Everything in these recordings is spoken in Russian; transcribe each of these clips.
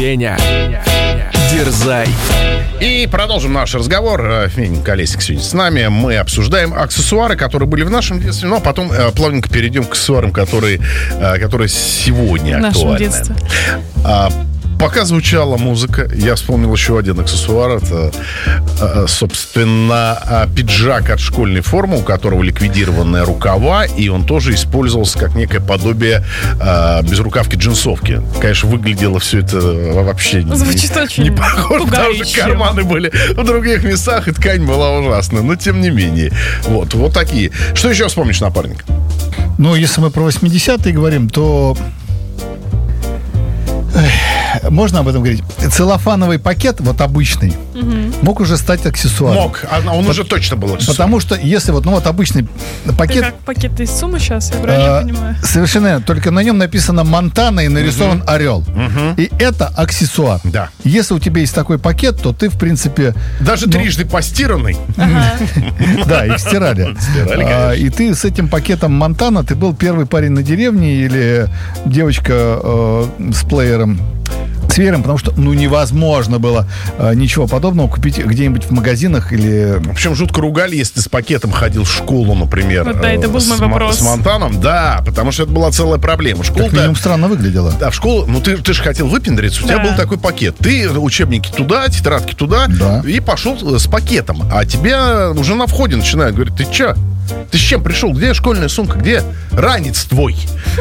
Сеня, дерзай. И продолжим наш разговор. Феня Колесник сегодня с нами. Мы обсуждаем аксессуары, которые были в нашем детстве, но потом плавненько перейдем к аксессуарам, которые сегодня актуальны. В нашем детстве. Пока звучала музыка, я вспомнил еще один аксессуар. Это, собственно, пиджак от школьной формы, у которого ликвидированные рукава, и он тоже использовался как некое подобие безрукавки джинсовки. Конечно, выглядело все это вообще Звучит очень не похоже. Даже карманы были в других местах, и ткань была ужасная. Но тем не менее. Вот такие. Что еще вспомнишь, напарник? Ну, если мы про 80-е говорим, то... Можно об этом говорить? Целлофановый пакет, вот обычный, мог уже стать аксессуаром. Мог, он уже точно был аксессуаром. Потому что если обычный пакет... Это как пакет из суммы сейчас, я правильно понимаю? Совершенно верно. Только на нем написано «Монтана» и нарисован орел. И это аксессуар. Да. Если у тебя есть такой пакет, то ты, в принципе... Даже трижды постиранный. Да, их стирали. И ты с этим пакетом «Монтана», ты был первый парень на деревне или девочка с плеером, с веером, потому что, невозможно было ничего подобного купить где-нибудь в магазинах или... Причем жутко ругали, если ты с пакетом ходил в школу, например. Вот, да, это был мой вопрос. С Монтаном, да, потому что это была целая проблема. Как минимум странно выглядело. Да, в школу, ты же хотел выпендриться, у тебя был такой пакет. Ты учебники туда, тетрадки туда, и пошел с пакетом. А тебя уже на входе начинают говорить: ты че? Ты с чем пришел? Где школьная сумка? Где ранец твой?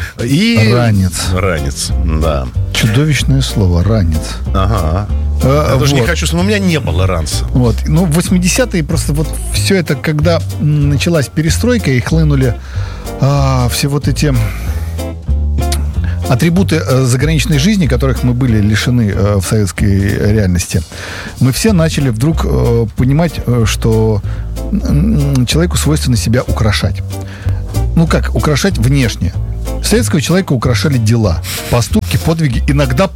Ранец, да. Чудовищное слово, ранец. Ага. Я даже не хочу, но у меня не было ранца. В 80-е просто все это, когда началась перестройка и хлынули все вот эти атрибуты заграничной жизни, которых мы были лишены в советской реальности, мы все начали вдруг понимать, что человеку свойственно себя украшать. Как украшать внешне? Советского человека украшали дела, поступки, подвиги, иногда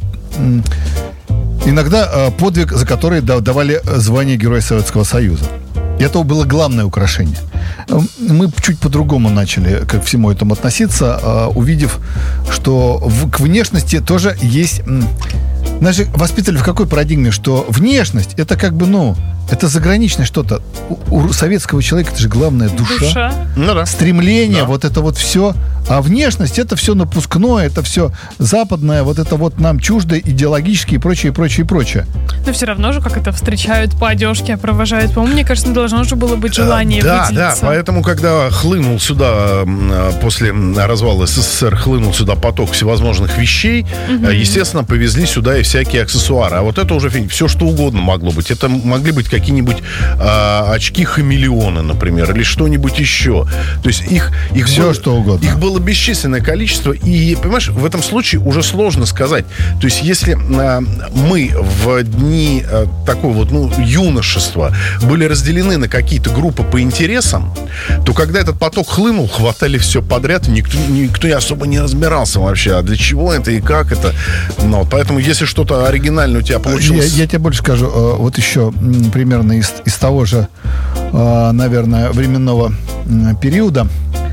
подвиг, за который давали звание Героя Советского Союза. И это было главное украшение. Мы чуть по-другому начали к всему этому относиться, увидев, что к внешности тоже есть... Нас же воспитывали в какой парадигме, что внешность — это это заграничное что-то. У советского человека это же главное душа. Стремление, это все. А внешность — это все напускное, это все западное, это нам чуждо, идеологически и прочее, прочее, прочее. Но все равно же, как это встречают по одежке, провожают. По-моему, мне кажется, не должно же было быть желание выделиться. Да, поэтому, когда хлынул сюда, после развала СССР, хлынул сюда поток всевозможных вещей, естественно, повезли сюда и всякие аксессуары. А вот это уже все, что угодно могло быть. Это могли быть какие-нибудь очки-хамелеоны, например, или что-нибудь еще. То есть их все, было, что угодно. Их было бесчисленное количество. И, понимаешь, в этом случае уже сложно сказать. То есть если мы в дни такого юношества были разделены на какие-то группы по интересам, то когда этот поток хлынул, хватали все подряд, никто особо не разбирался вообще, а для чего это и как это. Поэтому если что-то оригинальное у тебя получилось... Я тебе больше скажу, еще примерно из того же, наверное, временного периода,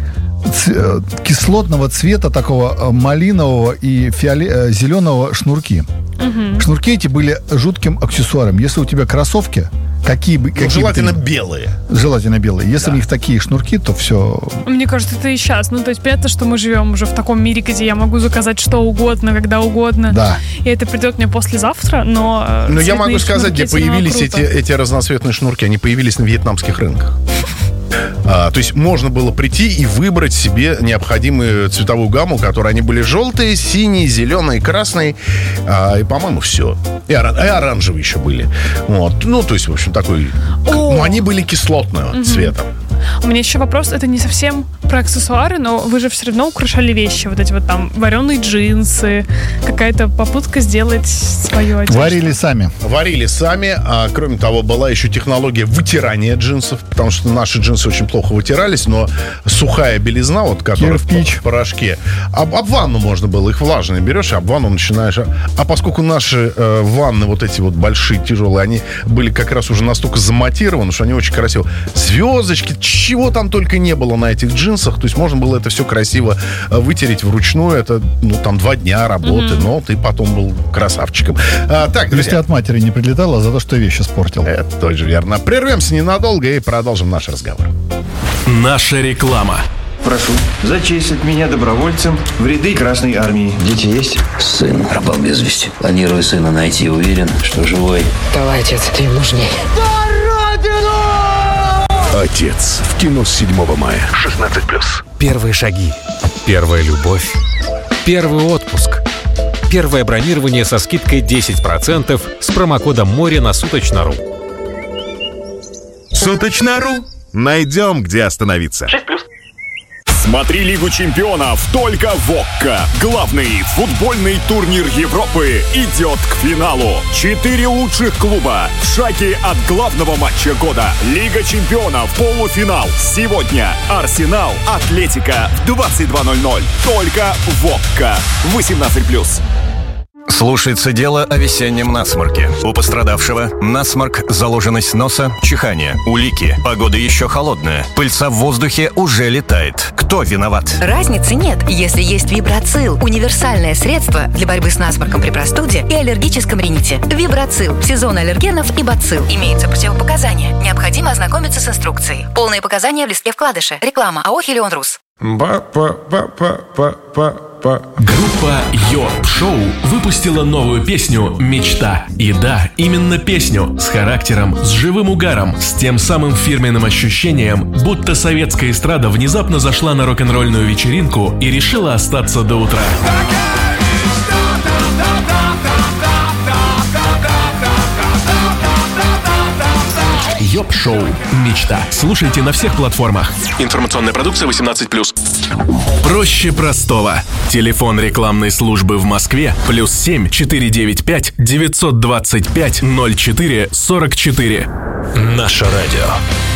кислотного цвета, такого малинового и зеленого шнурки. Шнурки эти были жутким аксессуаром. Если у тебя кроссовки, желательно белые. Желательно белые. Если у них такие шнурки, то все... Мне кажется, это и сейчас. То есть понятно, что мы живем уже в таком мире, где я могу заказать что угодно, когда угодно. Да. И это придет мне послезавтра, но... Но я могу сказать, где появились эти разноцветные шнурки. Они появились на вьетнамских рынках. То есть можно было прийти и выбрать себе необходимую цветовую гамму, которые они были желтые, синие, зеленые, красные. И, по-моему, все. И оранжевые еще были. То есть, в общем, такой... они были кислотного цвета. У меня еще вопрос, это не совсем про аксессуары, но вы же все равно украшали вещи, эти вареные джинсы, какая-то попытка сделать свою одежду. Варили сами, а кроме того, была еще технология вытирания джинсов, потому что наши джинсы очень плохо вытирались, но сухая белизна, которая в порошке, об ванну можно было, их влажные берешь, об ванну начинаешь, а поскольку наши ванны эти большие, тяжелые, они были как раз уже настолько замотированы, что они очень красиво, звездочки, чего там только не было на этих джинсах. насосах, то есть можно было это все красиво вытереть вручную. Это, 2 дня работы, но ты потом был красавчиком. Так, Если друзья, от матери не прилетало за то, что вещь испортил. это тоже верно. Прервемся ненадолго и продолжим наш разговор. Наша реклама. Прошу зачислить меня добровольцем в ряды Красной Армии. Дети есть? Сын пропал без вести. Планирую сына найти, уверен, что живой. Давай, отец, ты им нужней. Отец. В кино с 7 мая. 16+. Первые шаги. Первая любовь. Первый отпуск. Первое бронирование со скидкой 10% с промокодом «Море» на Суточно.ру. Суточно.ру. Найдем, где остановиться. 6+. Смотри Лигу чемпионов только в ОККО. Главный футбольный турнир Европы идет к финалу. 4 лучших клуба в шаге от главного матча года. Лига чемпионов, полуфинал. Сегодня Арсенал, Атлетико в 22:00. Только в ОККО. 18+. Слушается дело о весеннем насморке. У пострадавшего насморк, заложенность носа, чихание, улики. Погода еще холодная. Пыльца в воздухе уже летает. Кто виноват? Разницы нет, если есть Вибрацил. Универсальное средство для борьбы с насморком при простуде и аллергическом рините. Вибрацил. Сезон аллергенов и бацилл. Имеются противопоказания. Необходимо ознакомиться с инструкцией. Полные показания в листке вкладыша. Реклама АО «Хелион Рус». Группа Йорк Шоу выпустила новую песню «Мечта». И да, именно песню с характером, с живым угаром, с тем самым фирменным ощущением, будто советская эстрада внезапно зашла на рок-н-ролльную вечеринку и решила остаться до утра. Йоп-шоу «Мечта». Слушайте на всех платформах. Информационная продукция 18+. Проще простого. Телефон рекламной службы в Москве +7 495 925 04 44. Наше радио.